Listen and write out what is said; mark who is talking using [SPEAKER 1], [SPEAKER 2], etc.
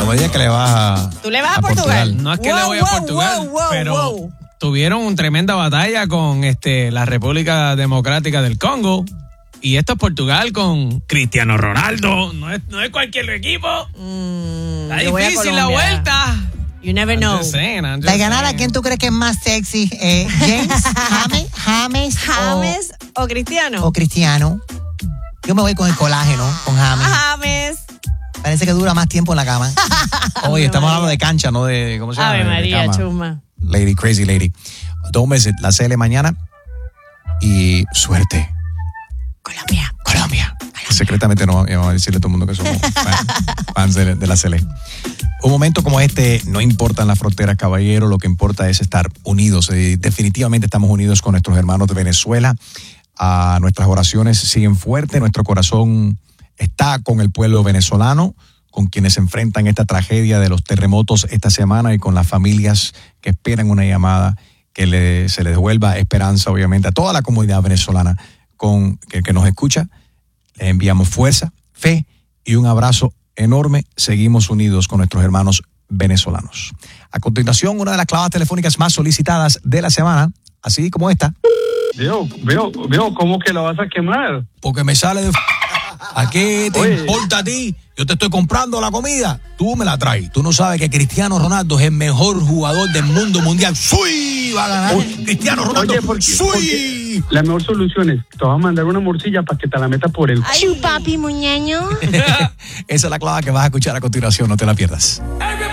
[SPEAKER 1] me digas que le vas a...
[SPEAKER 2] ¿Tú le vas a Portugal?
[SPEAKER 3] No es que le voy a Portugal, pero tuvieron tremenda batalla con la República Democrática del Congo. Y esto es Portugal con Cristiano Ronaldo. No es cualquier equipo. Está difícil la vuelta.
[SPEAKER 2] You never know.
[SPEAKER 4] De ganar, ¿a quién tú crees que es más sexy? ¿James
[SPEAKER 2] o Cristiano?
[SPEAKER 4] O Cristiano. Yo me voy con el colágeno, con
[SPEAKER 2] James.
[SPEAKER 4] Parece que dura más tiempo en la cama.
[SPEAKER 1] Oye, estamos hablando de cancha, no de... ¿Cómo se llama?
[SPEAKER 2] Ave María,
[SPEAKER 1] cama.
[SPEAKER 2] chuma.
[SPEAKER 1] Lady, crazy lady. 2 meses, la CL mañana. Y suerte.
[SPEAKER 2] Colombia.
[SPEAKER 1] Secretamente no vamos a decirle a todo el mundo que somos fans de la CL. Un momento como este, no importan las fronteras, caballero, lo que importa es estar unidos. Definitivamente estamos unidos con nuestros hermanos de Venezuela. Nuestras oraciones siguen fuertes, nuestro corazón está con el pueblo venezolano, con quienes se enfrentan esta tragedia de los terremotos esta semana y con las familias que esperan una llamada que se les devuelva esperanza, obviamente, a toda la comunidad venezolana que nos escucha. Le enviamos fuerza, fe y un abrazo enorme. Seguimos unidos con nuestros hermanos venezolanos. A continuación, una de las clavadas telefónicas más solicitadas de la semana, así como esta.
[SPEAKER 5] Veo, ¿cómo que la vas a quemar?
[SPEAKER 1] Porque me sale de... ¿A qué te importa a ti? Yo te estoy comprando la comida, tú me la traes. Tú no sabes que Cristiano Ronaldo es el mejor jugador del mundo mundial. ¡Sui! Va a ganar Cristiano Ronaldo.
[SPEAKER 5] Porque la mejor solución es, te vas a mandar una morcilla para que te la meta por el...
[SPEAKER 2] Ay, papi, muñeño.
[SPEAKER 1] Esa es la clave que vas a escuchar a continuación, no te la pierdas.